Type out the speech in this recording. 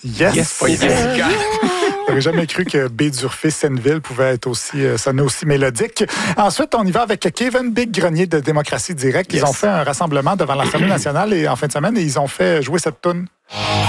Yes, pas Jessica. J'aurais jamais cru que Baie-d'Urfé, Senneville pouvait être aussi sonner aussi mélodique. Ensuite, on y va avec Kevin Big Grenier de Démocratie Directe. Ils ont fait un rassemblement devant l'Assemblée nationale en fin de semaine et ils ont fait jouer cette toune.